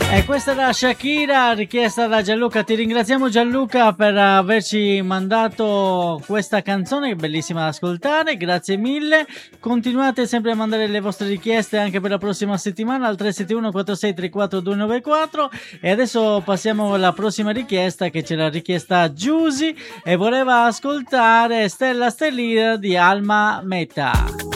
E questa era Shakira, richiesta da Gianluca. Ti ringraziamo Gianluca per averci mandato questa canzone, che è bellissima da ascoltare, grazie mille. Continuate sempre a mandare le vostre richieste anche per la prossima settimana al 371 4634 294. E adesso passiamo alla prossima richiesta, che ce l'ha richiesta Giusy e voleva ascoltare Stella Stellina di Alma Meta.